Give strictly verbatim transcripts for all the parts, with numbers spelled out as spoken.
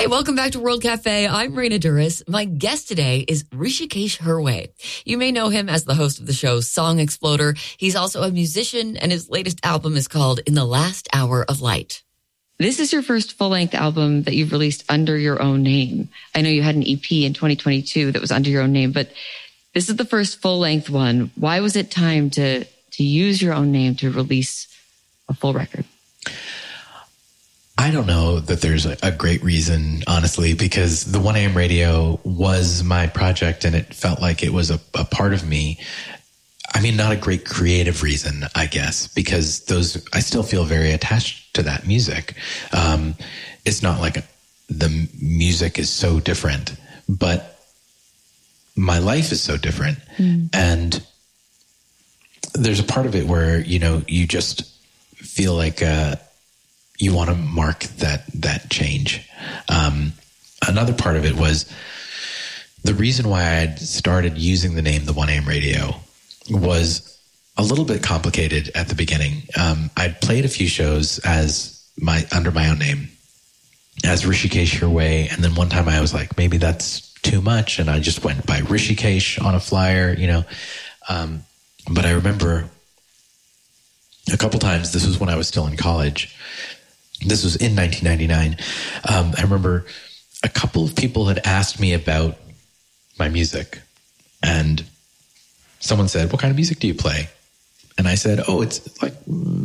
Hey, welcome back to World Cafe. I'm Raina Duras. My guest today is Hrishikesh Hirway. You may know him as the host of the show Song Exploder. He's also a musician, and his latest album is called In the Last Hour of Light. This is your first full-length album that you've released under your own name. I know you had an E P in twenty twenty-two that was under your own name, but this is the first full-length one. Why was it time to, to use your own name to release a full record? I don't know that there's a, a great reason, honestly, because the one A M radio was my project and it felt like it was a, a part of me. I mean, not a great creative reason, I guess, because those, I still feel very attached to that music. Um, it's not like a, the music is so different, but my life is so different. Mm. And there's a part of it where, you know, you just feel like, uh, you want to mark that, that change. Um, another part of it was the reason why I had started using the name The one A M Radio was a little bit complicated at the beginning. Um, I'd played a few shows as my, under my own name as Hrishikesh Hirway. And then one time I was like, maybe that's too much. And I just went by Hrishikesh on a flyer, you know. Um, but I remember a couple times, this was when I was still in college. This was in nineteen ninety-nine. Um, I remember a couple of people had asked me about my music, and someone said, "What kind of music do you play?" And I said, "Oh, it's like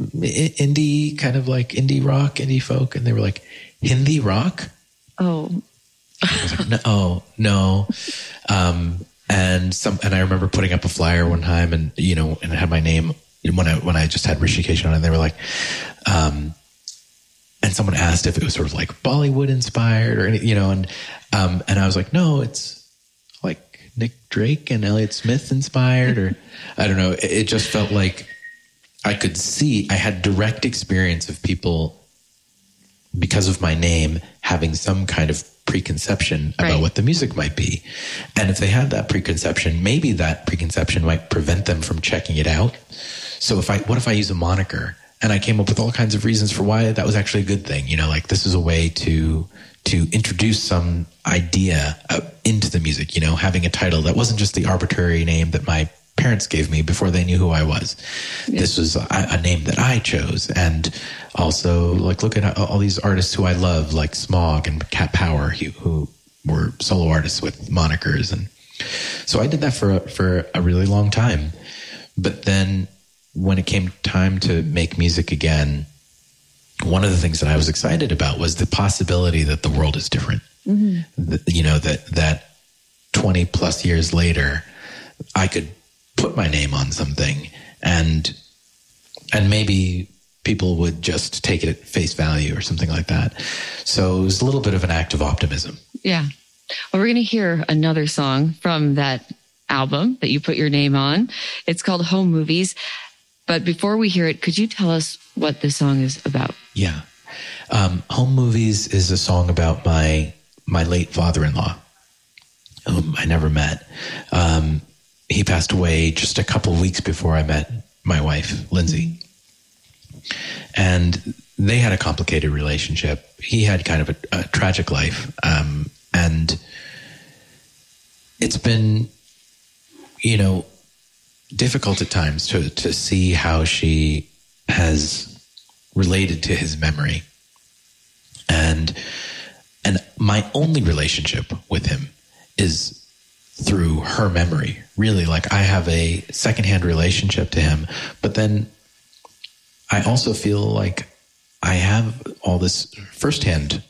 indie, kind of like indie rock, indie folk." And they were like, "Hindi rock?" Oh, I was like, "No, oh, no." Um, and some, and I remember putting up a flyer one time, and you know, and it had my name when I when I just had Hrishikesh on it. And they were like, um. And someone asked if it was sort of like Bollywood inspired or any, you know, and, um, and I was like, no, it's like Nick Drake and Elliott Smith inspired, or I don't know. It, it just felt like I could see, I had direct experience of people because of my name having some kind of preconception about right. what the music might be. And if they had that preconception, maybe that preconception might prevent them from checking it out. So if I, what if I use a moniker? And I came up with all kinds of reasons for why that was actually a good thing. You know, like this is a way to to introduce some idea uh, into the music, you know, having a title that wasn't just the arbitrary name that my parents gave me before they knew who I was. Yeah. This was a, a name that I chose. And also, like, look at all these artists who I love, like Smog and Cat Power, who, who were solo artists with monikers. And so I did that for, for a really long time. But then when it came time to make music again, one of the things that I was excited about was the possibility that the world is different. Mm-hmm. The, you know, that, that twenty plus years later, I could put my name on something and, and maybe people would just take it at face value or something like that. So it was a little bit of an act of optimism. Yeah. Well, we're going to hear another song from that album that you put your name on. It's called Home Movies. But before we hear it, could you tell us what this song is about? Yeah. Um, Home Movies is a song about my my late father-in-law, whom I never met. Um, he passed away just a couple of weeks before I met my wife, Lindsay. And they had a complicated relationship. He had kind of a, a tragic life. Um, and it's been, you know, difficult at times to, to see how she has related to his memory. And, and my only relationship with him is through her memory. Really, like I have a secondhand relationship to him, but then I also feel like I have all this firsthand